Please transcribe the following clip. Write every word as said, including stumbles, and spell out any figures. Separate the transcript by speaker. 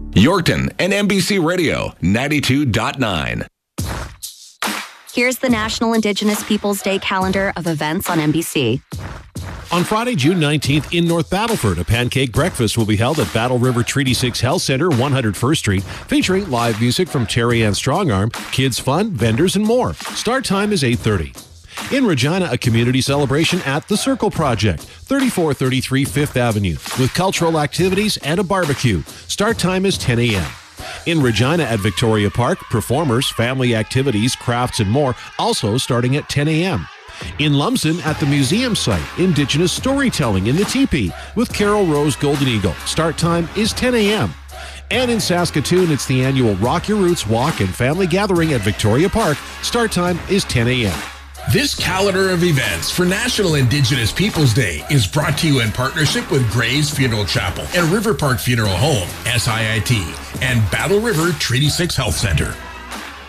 Speaker 1: Yorkton and N B C Radio ninety-two point nine.
Speaker 2: Here's the National Indigenous Peoples Day calendar of events on N B C.
Speaker 3: On Friday, June nineteenth, in North Battleford, a pancake breakfast will be held at Battle River Treaty six Health Center, one hundred first Street, featuring live music from Terry Ann Strongarm, kids fun, vendors, and more. Start time is eight thirty. In Regina, a community celebration at the Circle Project, thirty-four thirty-three Fifth Avenue, with cultural activities and a barbecue. Start time is ten a.m. In Regina at Victoria Park, performers, family activities, crafts, and more, also starting at ten a.m. In Lumsden at the museum site, Indigenous storytelling in the teepee with Carol Rose Golden Eagle. Start time is ten a.m. And in Saskatoon, it's the annual Rock Your Roots Walk and Family Gathering at Victoria Park. Start time is ten a.m.
Speaker 4: This calendar of events for National Indigenous Peoples Day is brought to you in partnership with Gray's Funeral Chapel and River Park Funeral Home, S I I T, and Battle River Treaty six Health Center.